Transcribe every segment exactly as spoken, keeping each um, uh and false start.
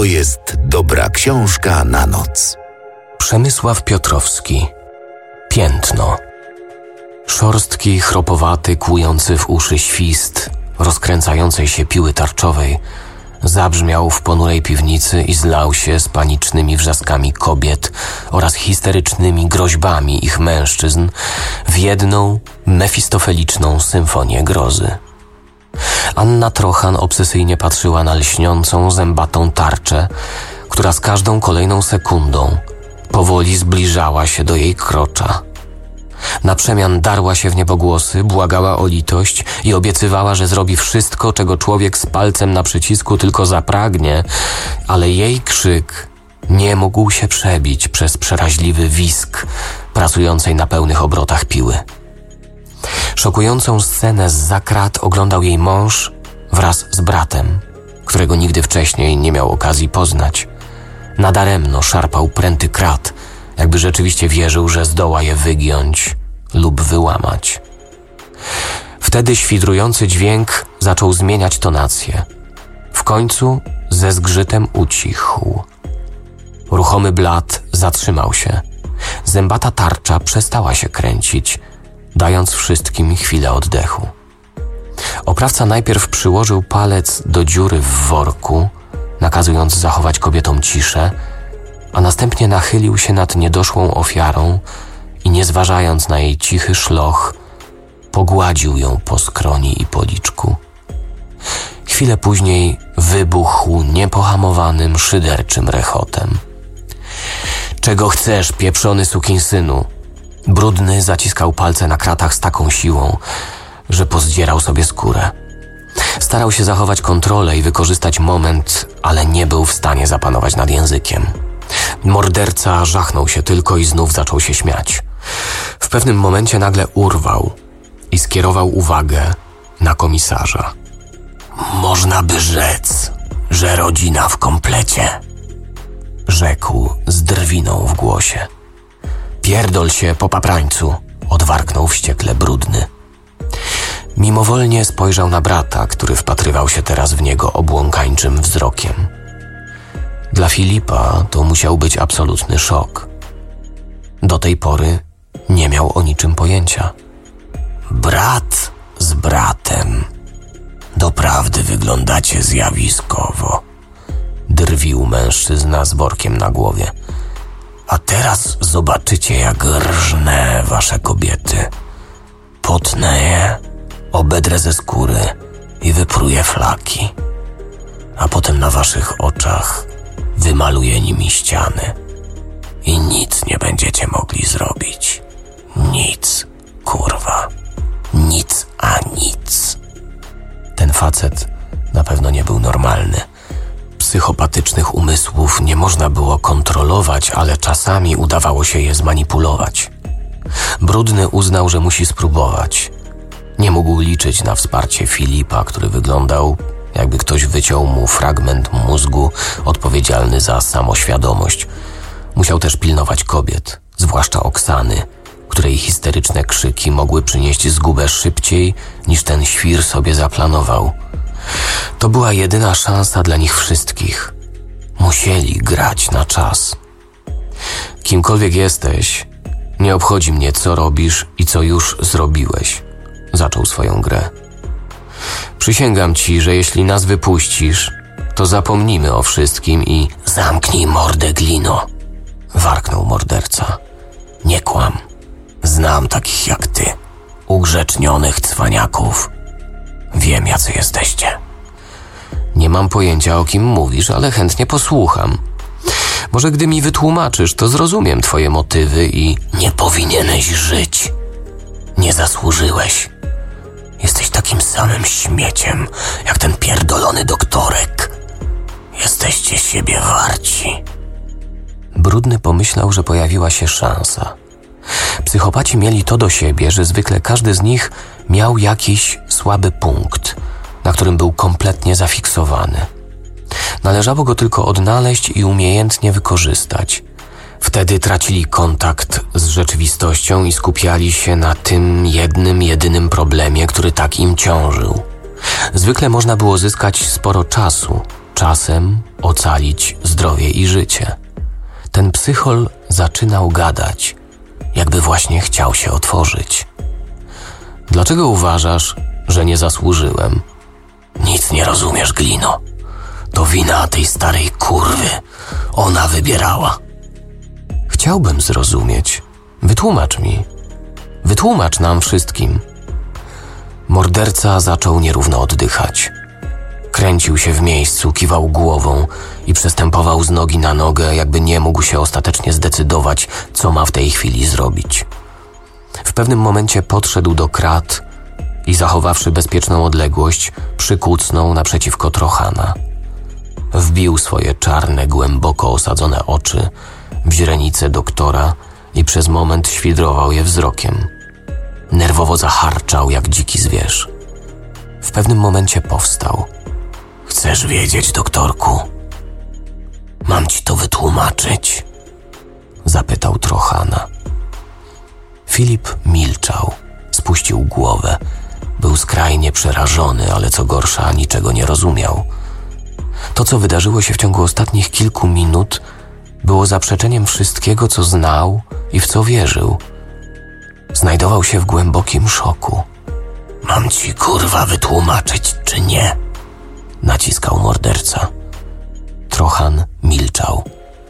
to jest dobra książka na noc. Przemysław Piotrowski. Piętno. Szorstki, chropowaty, kłujący w uszy świst rozkręcającej się piły tarczowej zabrzmiał w ponurej piwnicy i zlał się z panicznymi wrzaskami kobiet oraz histerycznymi groźbami ich mężczyzn w jedną mefistofeliczną symfonię grozy. Anna Trochan obsesyjnie patrzyła na lśniącą, zębatą tarczę, która z każdą kolejną sekundą powoli zbliżała się do jej krocza. Na przemian darła się w niebogłosy, błagała o litość i obiecywała, że zrobi wszystko, czego człowiek z palcem na przycisku tylko zapragnie, ale jej krzyk nie mógł się przebić przez przeraźliwy wisk pracującej na pełnych obrotach piły. Szokującą scenę zza krat oglądał jej mąż wraz z bratem, którego nigdy wcześniej nie miał okazji poznać. Nadaremno szarpał pręty krat, jakby rzeczywiście wierzył, że zdoła je wygiąć lub wyłamać. Wtedy świdrujący dźwięk zaczął zmieniać tonację. W końcu ze zgrzytem ucichł. Ruchomy blat zatrzymał się. Zębata tarcza przestała się kręcić, dając wszystkim chwilę oddechu. Oprawca najpierw przyłożył palec do dziury w worku, nakazując zachować kobietom ciszę, a następnie nachylił się nad niedoszłą ofiarą i nie zważając na jej cichy szloch, pogładził ją po skroni i policzku. Chwilę później wybuchł niepohamowanym, szyderczym rechotem. „Czego chcesz, pieprzony sukinsynu?” Brudny zaciskał palce na kratach z taką siłą, że pozdzierał sobie skórę. Starał się zachować kontrolę i wykorzystać moment, ale nie był w stanie zapanować nad językiem. Morderca żachnął się tylko i znów zaczął się śmiać. W pewnym momencie nagle urwał i skierował uwagę na komisarza. „Można by rzec, że rodzina w komplecie”, rzekł z drwiną w głosie. „Pierdol się, po paprańcu”, odwarknął wściekle Brudny. Mimowolnie spojrzał na brata, który wpatrywał się teraz w niego obłąkańczym wzrokiem. Dla Filipa to musiał być absolutny szok. Do tej pory nie miał o niczym pojęcia. „Brat z bratem. Doprawdy wyglądacie zjawiskowo”, drwił mężczyzna z workiem na głowie. „A teraz zobaczycie, jak rżnę wasze kobiety. Potnę je, obedrę ze skóry i wypruję flaki. A potem na waszych oczach wymaluję nimi ściany. I nic nie będziecie mogli zrobić. Nic, kurwa. Nic a nic”. Ten facet na pewno nie był normalny. Psychopatycznych umysłów nie można było kontrolować, ale czasami udawało się je zmanipulować. Brudny uznał, że musi spróbować. Nie mógł liczyć na wsparcie Filipa, który wyglądał, jakby ktoś wyciął mu fragment mózgu odpowiedzialny za samoświadomość. Musiał też pilnować kobiet, zwłaszcza Oksany, której histeryczne krzyki mogły przynieść zgubę szybciej, niż ten świr sobie zaplanował. To była jedyna szansa dla nich wszystkich. Musieli grać na czas. „Kimkolwiek jesteś, nie obchodzi mnie, co robisz i co już zrobiłeś”, zaczął swoją grę. „Przysięgam ci, że jeśli nas wypuścisz, to zapomnimy o wszystkim i...” „Zamknij mordę, glino”, warknął morderca. „Nie kłam. Znam takich jak ty, ugrzecznionych cwaniaków. Wiem, jacy jesteście”. „Nie mam pojęcia, o kim mówisz, ale chętnie posłucham. Może gdy mi wytłumaczysz, to zrozumiem twoje motywy i...” „Nie powinieneś żyć. Nie zasłużyłeś. Jesteś takim samym śmieciem, jak ten pierdolony doktorek. Jesteście siebie warci”. Brudny pomyślał, że pojawiła się szansa. Psychopaci mieli to do siebie, że zwykle każdy z nich miał jakiś słaby punkt, na którym był kompletnie zafiksowany. Należało go tylko odnaleźć i umiejętnie wykorzystać. Wtedy tracili kontakt z rzeczywistością i skupiali się na tym jednym, jedynym problemie, który tak im ciążył. Zwykle można było zyskać sporo czasu, czasem ocalić zdrowie i życie. Ten psychol zaczynał gadać, jakby właśnie chciał się otworzyć. Dlaczego uważasz, że nie zasłużyłem? Nic nie rozumiesz, Glino. To wina tej starej kurwy. Ona wybierała. Chciałbym zrozumieć. Wytłumacz mi. Wytłumacz nam wszystkim. Morderca zaczął nierówno oddychać. Kręcił się w miejscu, kiwał głową i przestępował z nogi na nogę, jakby nie mógł się ostatecznie zdecydować, co ma w tej chwili zrobić. W pewnym momencie podszedł do krat i zachowawszy bezpieczną odległość, przykucnął naprzeciwko Trochana. Wbił swoje czarne, głęboko osadzone oczy w źrenice doktora i przez moment świdrował je wzrokiem. Nerwowo zaharczał jak dziki zwierz. W pewnym momencie powstał. Chcesz wiedzieć, doktorku? Mam ci to wytłumaczyć? Zapytał Trochana. Filip milczał, spuścił głowę. Był skrajnie przerażony, ale co gorsza, niczego nie rozumiał. To, co wydarzyło się w ciągu ostatnich kilku minut, było zaprzeczeniem wszystkiego, co znał i w co wierzył. Znajdował się w głębokim szoku. Mam ci, kurwa, wytłumaczyć, czy nie? Naciskał morderca. Trochan milczał.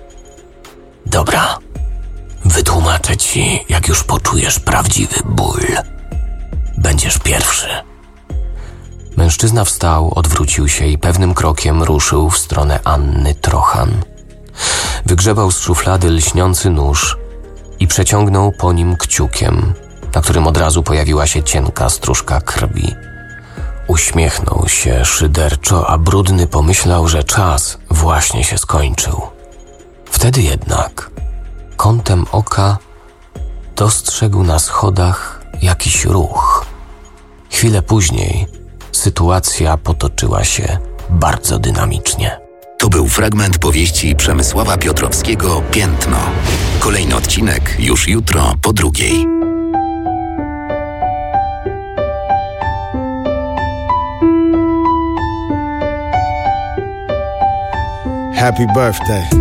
Dobra, wytłumaczę ci, jak już poczujesz prawdziwy ból. Będziesz pierwszy. Mężczyzna wstał, odwrócił się i pewnym krokiem ruszył w stronę Anny Trochan. Wygrzebał z szuflady lśniący nóż i przeciągnął po nim kciukiem, na którym od razu pojawiła się cienka stróżka krwi. Uśmiechnął się szyderczo, a brudny pomyślał, że czas właśnie się skończył. Wtedy jednak kątem oka dostrzegł na schodach jakiś ruch. Chwilę później sytuacja potoczyła się bardzo dynamicznie. To był fragment powieści Przemysława Piotrowskiego Piętno. Kolejny odcinek już jutro po drugiej. Happy birthday.